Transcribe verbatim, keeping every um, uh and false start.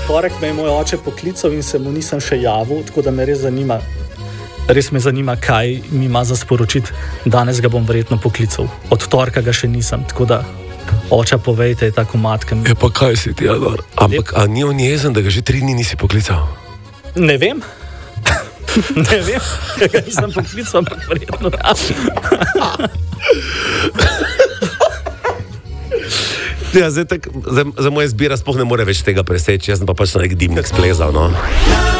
torek me je moj oče poklical in se mu nisem še javil, tako da me res zanima, res me zanima, kaj mi ima za sporočiti. Danes ga bom verjetno poklical. Od torka ga še nisem, tako da oča, povejte, je tako matkem. Je pa kaj si ti, Ador? Ampak, a ni on jezen, da ga že tri dni nisi poklical? Ne vem. Ne vem, ga nisem poklical, ampak verjetno da. Ja, zdaj, tak, zdaj, zdaj moja zbira sploh ne more več tega preseči, jaz sem pa pač na nek dimnik splezal, no.